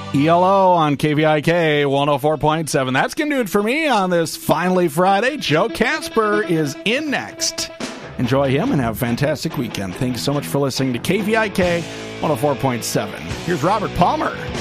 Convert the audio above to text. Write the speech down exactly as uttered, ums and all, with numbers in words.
E L O on K V I K one oh four point seven. That's going to do it for me on this Finally Friday. Joe Casper is in next. Enjoy him and have a fantastic weekend. Thank you so much for listening to K V I K one oh four point seven. Here's Robert Palmer.